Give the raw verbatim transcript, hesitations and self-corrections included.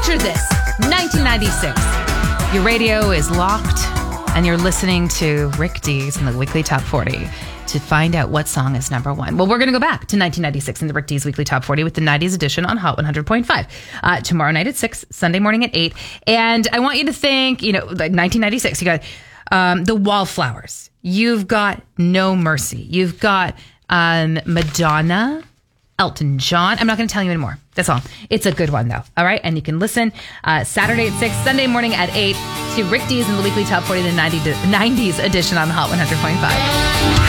Picture this, nineteen ninety-six. Your radio is locked and you're listening to Rick Dees in the Weekly Top forty to find out what song is number one. Well, we're going to go back to nineteen ninety-six in the Rick Dees Weekly Top forty with the nineties edition on Hot one hundred point five. Uh, tomorrow night at six, Sunday morning at eight. And I want you to think, you know, like nineteen ninety-six, you got um, the Wallflowers. You've got No Mercy. You've got um, Madonna, Elton John. I'm not going to tell you anymore. That's all. It's a good one, though. All right? And you can listen uh, Saturday at six, Sunday morning at eight to Rick Dees in the Weekly Top forty, the nineties edition on Hot one hundred point five.